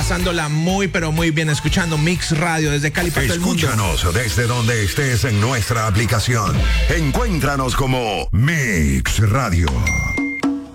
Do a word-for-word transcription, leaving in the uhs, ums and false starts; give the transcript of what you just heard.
pasándola muy, pero muy bien, escuchando Mix Radio desde Cali para todo el mundo. Escúchanos desde donde estés en nuestra aplicación. Encuéntranos como Mix Radio.